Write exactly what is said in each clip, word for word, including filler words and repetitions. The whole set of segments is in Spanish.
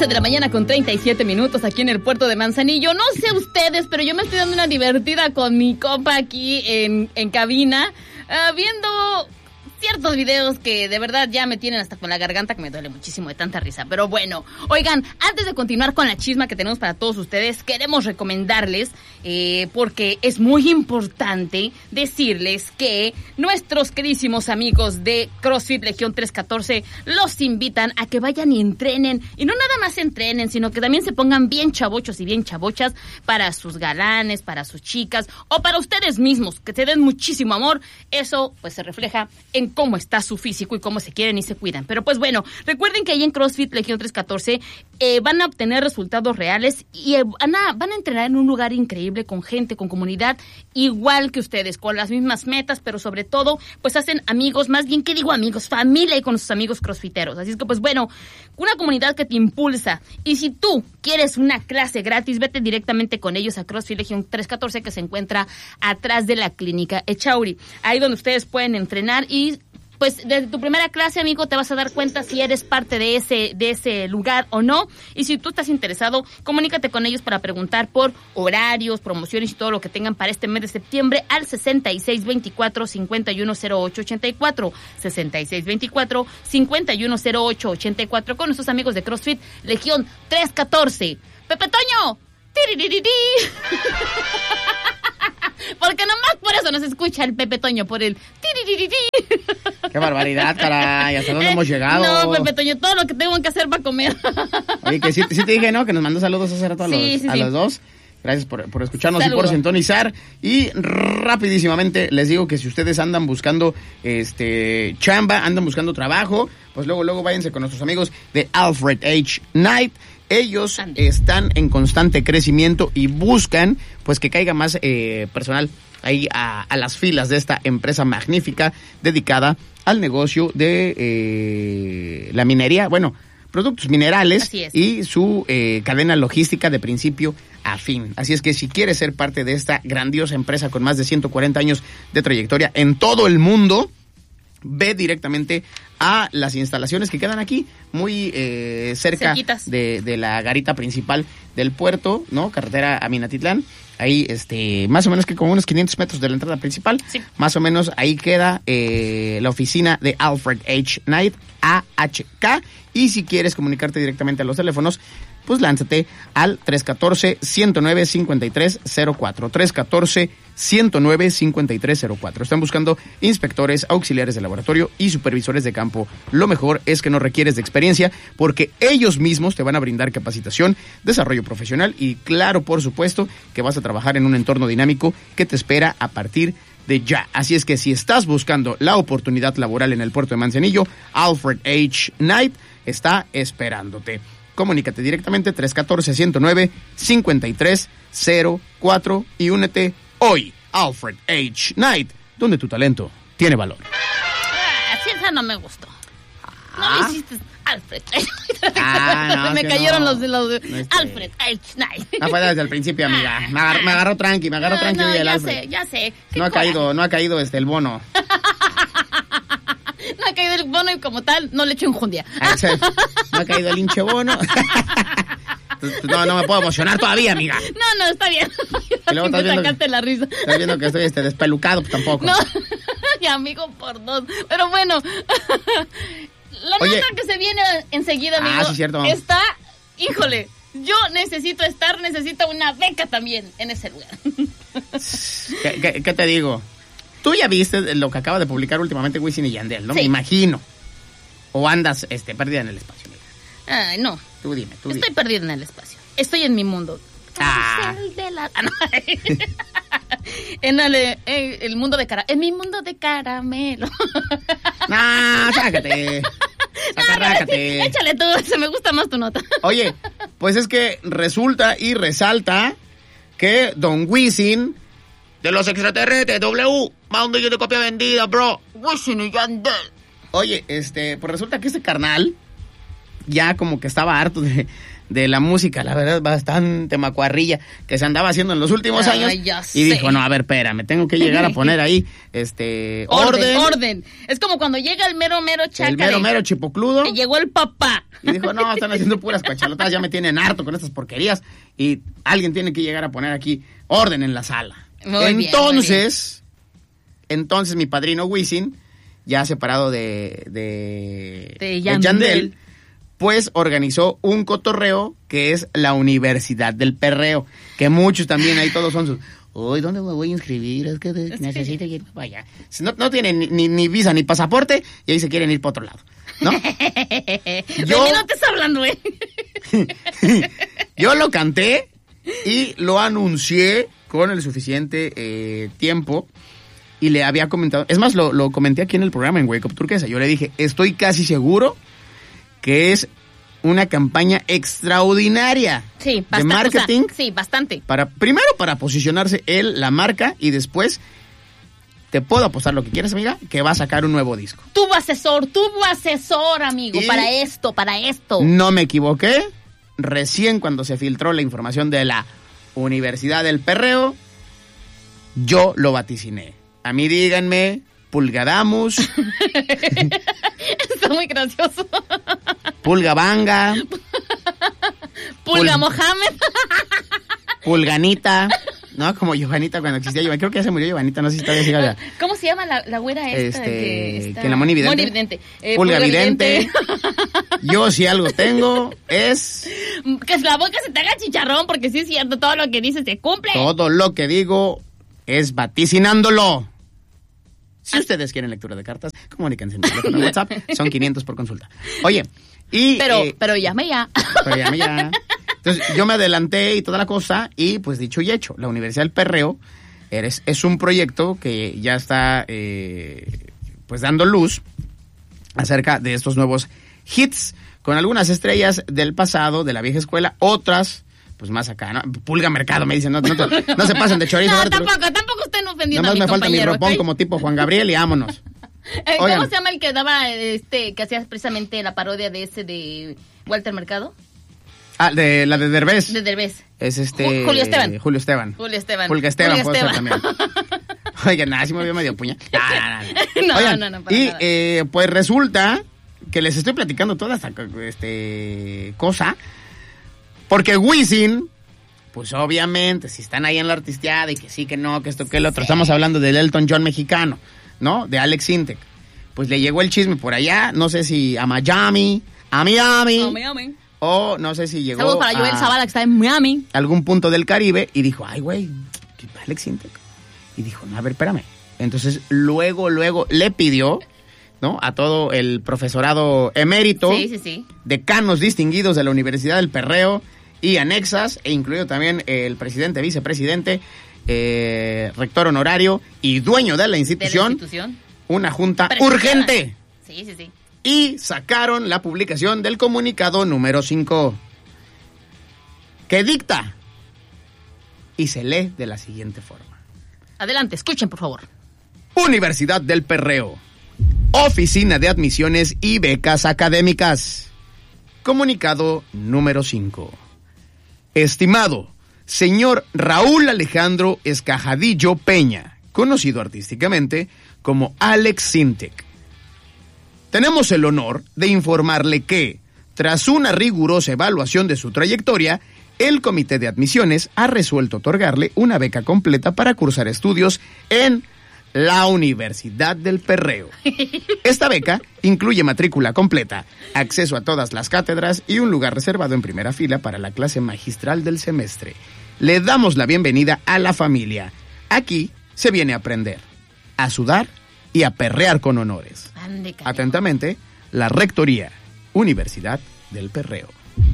once de la mañana con treinta y siete minutos aquí en el puerto de Manzanillo. No sé ustedes, pero yo me estoy dando una divertida con mi compa aquí en, en cabina, uh, viendo ciertos videos que de verdad ya me tienen hasta con la garganta que me duele muchísimo de tanta risa. Pero bueno, oigan, antes de continuar con la chisma que tenemos para todos ustedes, queremos recomendarles, eh, porque es muy importante decirles que nuestros queridísimos amigos de CrossFit Legión trescientos catorce los invitan a que vayan y entrenen. Y no nada más entrenen, sino que también se pongan bien chavochos y bien chavochas para sus galanes, para sus chicas o para ustedes mismos, que te den muchísimo amor. Eso pues se refleja en cómo está su físico y cómo se quieren y se cuidan. Pero pues bueno, recuerden que ahí en CrossFit Legión trescientos catorce eh, van a obtener resultados reales y eh, van, a, van a entrenar en un lugar increíble con gente, con comunidad igual que ustedes, con las mismas metas, pero sobre todo pues hacen amigos, más bien que digo amigos, familia y con sus amigos crossfiteros. Así es que pues bueno, una comunidad que te impulsa. Y si tú quieres una clase gratis, vete directamente con ellos a CrossFit Legión trescientos catorce, que se encuentra atrás de la clínica Echauri, ahí donde ustedes pueden entrenar. Y pues desde tu primera clase, amigo, te vas a dar cuenta si eres parte de ese de ese lugar o no. Y si tú estás interesado, comunícate con ellos para preguntar por horarios, promociones y todo lo que tengan para este mes de septiembre al sesenta y seis veinticuatro, cincuenta y uno cero ocho ochenta y cuatro, sesenta y seis veinticuatro, cincuenta y uno cero ocho ochenta y cuatro, con nuestros amigos de CrossFit Legión trescientos catorce. ¡Pepe Toño! ¡Tiriririri! Porque nomás por eso nos escucha el Pepe Toño, por el tiriririri. ¡Qué barbaridad, caray! ¿Hasta dónde eh, hemos llegado? No, Pepe Toño, todo lo que tengo que hacer para comer. Oye, que sí, sí te dije, ¿no? Que nos mandó saludos hace rato a, sí, los, sí, a sí. los dos. Gracias por, por escucharnos Saludo. y por sintonizar. Y rapidísimamente les digo que si ustedes andan buscando este chamba, andan buscando trabajo, pues luego, luego váyanse con nuestros amigos de Alfred H. Knight. Ellos están en constante crecimiento y buscan pues que caiga más eh, personal ahí a, a las filas de esta empresa magnífica dedicada al negocio de eh, la minería, bueno, productos minerales y su eh, cadena logística de principio a fin. Así es que si quieres ser parte de esta grandiosa empresa con más de ciento cuarenta años de trayectoria en todo el mundo, ve directamente a las instalaciones que quedan aquí, muy eh, cerca de, de la garita principal del puerto, ¿no? Carretera a Minatitlán. Ahí, este, más o menos que como unos quinientos metros de la entrada principal. Sí. Más o menos ahí queda eh, la oficina de Alfred H. Knight, A H K. Y si quieres comunicarte directamente a los teléfonos, pues lánzate al tres uno cuatro, uno cero nueve, cinco tres cero cuatro. tres uno cuatro, uno cero nueve, cinco tres cero cuatro. Están buscando inspectores, auxiliares de laboratorio y supervisores de campo. Lo mejor es que no requieres de experiencia porque ellos mismos te van a brindar capacitación, desarrollo profesional y claro, por supuesto, que vas a trabajar en un entorno dinámico que te espera a partir de ya. Así es que si estás buscando la oportunidad laboral en el puerto de Manzanillo, Alfred H. Knight está esperándote. Comunícate directamente tres uno cuatro, uno cero nueve, cinco tres cero cuatro y únete hoy. Alfred H. Knight, donde tu talento tiene valor. Ah, sí, esa no me gustó. No ah. me hiciste Alfred. Ah, no, me cayeron no. los de los de no, este... Alfred H. Knight. No fue desde el principio, amiga. Me agarró, me agarró tranqui, me agarró no, tranqui no, el ya Alfred. sé, ya sé. No ha coraje. caído, no ha caído este el bono. No ha caído el bono y como tal no le echo enjundia. No ha caído el hinche bono. No, no me puedo emocionar todavía, amiga. No, no, está bien. Y luego estás viendo, que, la risa. estás viendo que estoy este, despelucado, pues tampoco. No, y amigo por dos. Pero bueno, la Oye, nota que se viene enseguida, amigo, ah, sí, cierto. está, híjole, yo necesito estar, necesito una beca también en ese lugar. ¿Qué, qué, qué te digo? Tú ya viste lo que acaba de publicar últimamente Wisin y Yandel, ¿no? Sí. Me imagino. O andas este, perdida en el espacio, amiga. Ay, no. Tú dime, tú Estoy dime. perdida en el espacio. Estoy en mi mundo. Ah. De la... ah, no. En el, el, el mundo de cara... En mi mundo de caramelo. No, sácate. Sacarrácate. No, no, échale tú, se me gusta más tu nota. Oye, pues es que resulta y resalta que Don Wisin de los extraterrestres, W, más un de copia vendida, bro. Wisin y Yandel. Oye, este, pues resulta que este carnal ya como que estaba harto de, de la música, la verdad, bastante macuarrilla que se andaba haciendo en los últimos Ay, años. ya Y sé. dijo, no, a ver, espera, me tengo que llegar a poner ahí, este, Orden, orden. orden. Es como cuando llega el mero, mero chácare. El mero, mero chipocludo. Que llegó el papá. Y dijo, no, están haciendo puras cuachalotas, ya me tienen harto con estas porquerías. Y alguien tiene que llegar a poner aquí orden en la sala. Muy entonces, bien, muy bien. entonces mi padrino Wisin, ya separado de, de, de, de Yandel. Yandel, pues organizó un cotorreo que es la Universidad del Perreo, que muchos también ahí todos son sus, uy, ¿dónde me voy a inscribir? Es que de, necesito ir para allá. No, no tienen ni, ni, ni visa ni pasaporte y ahí se quieren ir para otro lado, ¿no? Yo, de mí no te está hablando, ¿eh? Yo lo canté y lo anuncié con el suficiente eh, tiempo y le había comentado, es más, lo, lo comenté aquí en el programa en Wake Up Turquesa, yo le dije, estoy casi seguro que es una campaña extraordinaria sí, bastante, de marketing. O sea, sí, bastante. Para, primero para posicionarse él, la marca, y después te puedo apostar lo que quieras, amiga, que va a sacar un nuevo disco. Tuvo asesor, tuvo asesor, amigo, y para esto, para esto. No me equivoqué, recién cuando se filtró la información de la Universidad del Perreo, yo lo vaticiné. A mí díganme, Pulgadamus. Está muy gracioso. Pulgabanga. Pulga Pul- Mohamed. Pulganita. ¿No? Como Giovanita cuando existía Giovanita. Creo que ya se murió Giovanita, no sé si todavía sigue allá. ¿Cómo se llama la, la güera esta? Este, que, está... que la Moni Vidente. Moni Vidente. Eh, Pulga Pulga Vidente. Vidente. Yo si algo tengo es... Que la boca se te haga chicharrón, porque sí es cierto, todo lo que dices se cumple. Todo lo que digo es vaticinándolo. Si ustedes quieren lectura de cartas, comuníquense en teléfono o WhatsApp. Son quinientos por consulta. Oye, y... Pero, eh, pero llame ya. Pero llame ya. Entonces, yo me adelanté y toda la cosa, y pues dicho y hecho, la Universidad del Perreo eres, es un proyecto que ya está eh, pues dando luz acerca de estos nuevos hits, con algunas estrellas del pasado, de la vieja escuela, otras... pues más acá, ¿no? Pulga Mercado, me dicen, no, no, te- no se pasen de chorizo. No, ahorita- tampoco, tampoco estén ofendiendo Nada a mi más me falta mi compañero, ropón ¿ok? como tipo Juan Gabriel y vámonos. Eh, ¿Cómo Oigan. se llama el que daba, este, que hacía precisamente la parodia de ese de Walter Mercado? Ah, de la de Derbez. De Derbez. Es este... Ju- Julio Esteban. Julio Esteban. Julio Esteban. Julio Esteban Julio puede ser Esteban. también. Oigan, nada, sí me vio medio puña. No, no, no. No, Oigan, no, no, para y nada. eh, pues resulta que les estoy platicando toda esta este, cosa, porque Wisin, pues obviamente, si están ahí en la artisteada y que sí, que no, que esto, que el otro, Sí. estamos hablando del Elton John mexicano, ¿no? De Alex Sintek. Pues le llegó el chisme por allá, no sé si a Miami, a Miami, No, Miami. o no sé si llegó Saludos para Joel a Zavala, que está en Miami. algún punto del Caribe y dijo, ay, güey, Alex Sintek. Y dijo, no, a ver, espérame. Entonces, luego, luego le pidió, ¿no? A todo el profesorado emérito, Sí, sí, sí. decanos distinguidos de la Universidad del Perreo y anexas, e incluido también el presidente, vicepresidente, eh, rector honorario y dueño de la De la institución, institución. una junta Presidencial. urgente. Sí, sí, sí. Y sacaron la publicación del comunicado número cinco, que dicta y se lee de la siguiente forma. Adelante, escuchen, por favor. Universidad del Perreo. Oficina de Admisiones y Becas Académicas. Comunicado número cinco. Estimado señor Raúl Alejandro Escajadillo Peña, conocido artísticamente como Alex Sintek. Tenemos el honor de informarle que, tras una rigurosa evaluación de su trayectoria, el Comité de Admisiones ha resuelto otorgarle una beca completa para cursar estudios en la Universidad del Perreo. Esta beca incluye matrícula completa, acceso a todas las cátedras y un lugar reservado en primera fila para la clase magistral del semestre. Le damos la bienvenida a la familia. Aquí se viene a aprender, a sudar y a perrear con honores. Ande, carajo. Atentamente, la Rectoría, Universidad del Perreo.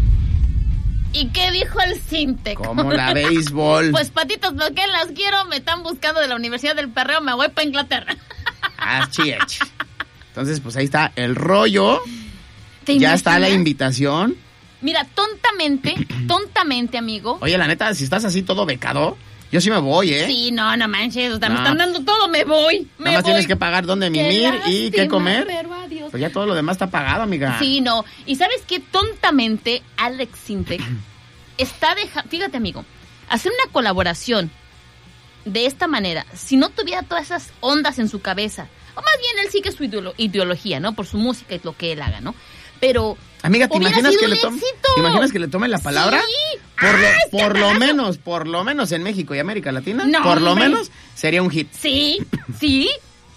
¿Y qué dijo el Sintek? Como la béisbol. Pues patitos, ¿por qué las quiero? Me están buscando de la Universidad del Perreo, me voy para Inglaterra. Así es. Entonces, pues ahí está el rollo. ¿Te Ya está la imaginas? invitación. Mira, tontamente, tontamente, amigo. Oye, la neta, si estás así todo becado, yo sí me voy, ¿eh? Sí, no, no manches, o sea, me No. están dando todo, me voy, me Nada más voy. tienes que pagar dónde Qué mimir y qué lástima, comer. pero adiós. amigos. Pues ya todo lo demás está pagado, amiga. Sí, no. Y ¿sabes qué? Tontamente, Alex Sintek está dejando... Fíjate, amigo, hacer una colaboración de esta manera, si no tuviera todas esas ondas en su cabeza, o más bien él sigue su ideolo- ideología, ¿no? Por su música y lo que él haga, ¿no? Pero... Amiga, ¿te imaginas que, le tome, ¿te imaginas que le tomen la palabra? Sí. Por, lo, ¡Ah, por lo menos, por lo menos en México y América Latina, no, por lo hombre. menos sería un hit. Sí, sí.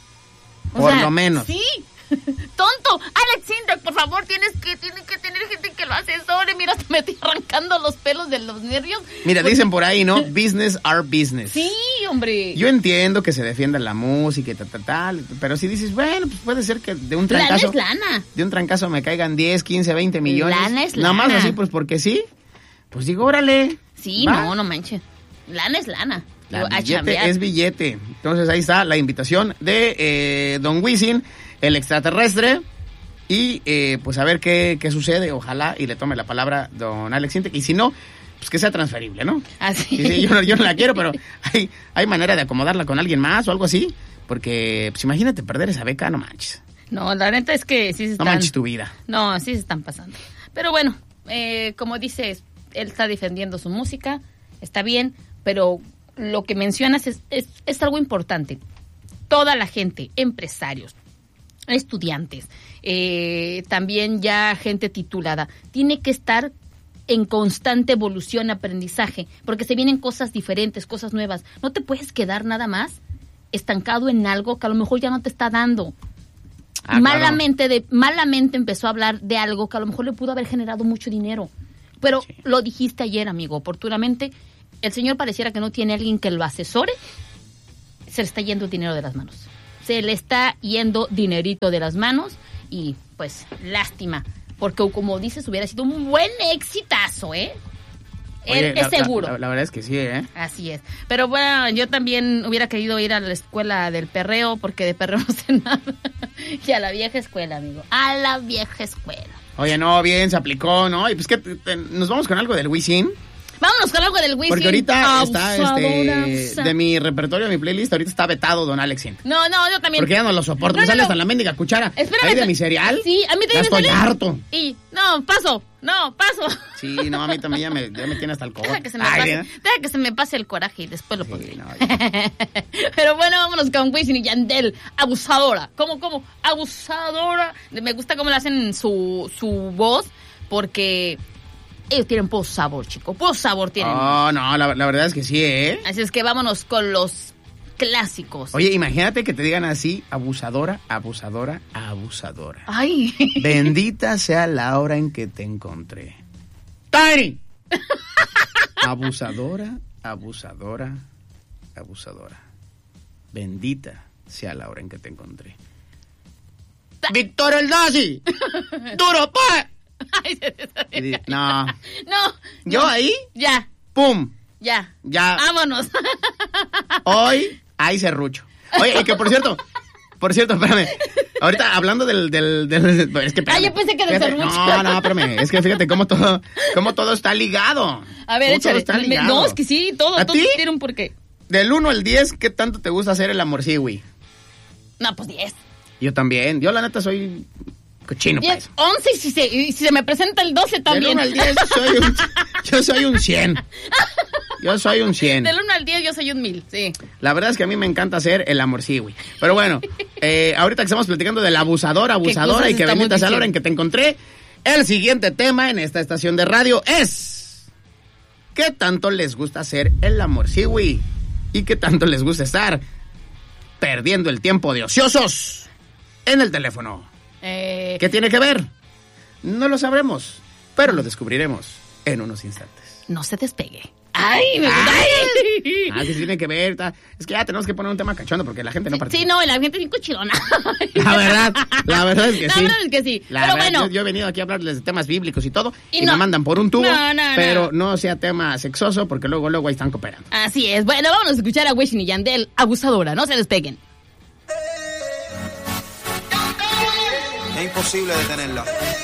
O por sea, lo menos. Sí. Tonto, Alex Sintek, por favor, tienes que, tienes que tener gente que lo asesore. Mira, hasta me estoy arrancando los pelos de los nervios. Mira, Porque... dicen por ahí, ¿no? Business are business. Sí, hombre. Yo entiendo que se defienda la música y tal, tal, tal, pero si dices, bueno, pues puede ser que de un trancazo... Lana es lana. De un trancazo me caigan diez, quince, veinte millones. Lana es Nada lana. más así, pues porque sí. Pues digo, órale. Sí, va. no, no manches. Lana es lana. La Digo, a billete chambear. es billete. Entonces ahí está la invitación de eh, Don Wisin, el extraterrestre. Y eh, pues a ver qué, qué sucede. Ojalá y le tome la palabra Don Alex Sintek. Y si no, pues que sea transferible, ¿no? Así. Sí, sí, yo, no, yo no la quiero, pero hay, hay manera de acomodarla con alguien más o algo así. Porque, pues imagínate perder esa beca, no manches. No, la neta es que sí se están... No manches tu vida. No, sí se están pasando. Pero bueno, eh, como dices, él está defendiendo su música, está bien, pero lo que mencionas es, es, es algo importante. Toda la gente, empresarios, estudiantes, eh, también ya gente titulada, tiene que estar en constante evolución, aprendizaje, porque se vienen cosas diferentes, cosas nuevas. No te puedes quedar nada más estancado en algo que a lo mejor ya no te está dando. Ah, malamente, de, malamente empezó a hablar de algo que a lo mejor le pudo haber generado mucho dinero. Pero sí. Lo dijiste ayer, amigo, oportunamente. El señor pareciera que no tiene alguien que lo asesore. Se le está yendo el dinero de las manos. Se le está yendo dinerito de las manos y pues lástima, porque como dices hubiera sido un buen exitazo, ¿eh? Oye, Él es la, seguro. La, la, la verdad es que sí, ¿eh? Así es. Pero bueno, yo también hubiera querido ir a la escuela del perreo, porque de perreo no sé nada. Y a la vieja escuela, amigo. A la vieja escuela. Oye, no, bien, se aplicó, ¿no? Y pues que te, te, nos vamos con algo del Wisin. Vámonos con algo del Wisin. Porque ahorita Abusadora, está, este, abusa. de mi repertorio, de mi playlist, ahorita está vetado Don Alex Sintek. No, no, yo también. Porque ya no lo soporto, No, me no, sale no. hasta la mendiga cuchara. Espérame. Ahí de mi cereal. Sí, a mí ya también estoy me sale. harto. Y, no, paso, no, paso. Sí, no, a mí también ya me, ya me tiene hasta el cogote. Deja que se me Ay, pase, ¿eh? deja que se me pase el coraje y después lo Sí, pondré. no, ya. Pero bueno, vámonos con Wisin y Yandel. Abusadora. ¿Cómo, cómo? Abusadora. Me gusta cómo le hacen su, su voz, porque ellos tienen poco sabor, chico. Poco sabor tienen. Oh, no, la, la verdad es que sí, ¿eh? Así es que vámonos con los clásicos. Oye, imagínate que te digan así, abusadora, abusadora, abusadora. Ay. Bendita sea la hora en que te encontré. ¡Tiny! Abusadora, abusadora, abusadora. Bendita sea la hora en que te encontré. ¡Víctor el Nazi! ¡Duro, pa! Ay, se te Y di- No. No. ¿Yo no. ahí? Ya, ¡Pum! ya. Ya. Vámonos. Hoy hay serrucho. Oye, y que por cierto, por cierto, espérame. Ahorita hablando del, del, del es que espérame, Ah, yo pensé que del fíjate, serrucho. No, no, espérame. Es que fíjate cómo todo, cómo todo está ligado. A ver, Cómo échale. Todo está Me- ligado. No, es que sí, todo, ¿A todo ti? tiene un porqué. Del uno al diez, ¿qué tanto te gusta hacer el amorciwi? No, pues diez. Yo también. Yo la neta soy cochino para diez, eso. once y si se, y si se me presenta el doce Del también. uno al diez soy un, yo soy un cien. Yo soy un cien. Del uno al diez yo soy un mil, sí. La verdad es que a mí me encanta hacer el amorciwi. Pero bueno, eh, ahorita que estamos platicando del abusador, abusadora cosas y que estamos bendita sea la hora en diciendo? que te encontré, el siguiente tema en esta estación de radio es ¿qué tanto les gusta hacer el amorciwi? ¿Y qué tanto les gusta estar perdiendo el tiempo de ociosos en el teléfono? Eh, ¿Qué tiene que ver? No lo sabremos, pero lo descubriremos en unos instantes. no se despegue. ¡Ay! Me Ay. Ah, que sí tiene que ver. ta- Es que ya tenemos que poner un tema cachondo porque la gente no participa. Sí, no, la gente es bien cochilona. La verdad, la verdad es que La sí. verdad es que sí. La Pero verdad, bueno. yo, yo he venido aquí a hablarles de temas bíblicos y todo, y, Y no. me mandan por un tubo, No, no, no. pero no. sea tema sexoso porque luego, luego ahí están cooperando. Así es. Bueno, vámonos a escuchar a Wisin y Yandel, abusadora. No se despeguen. Es imposible detenerla.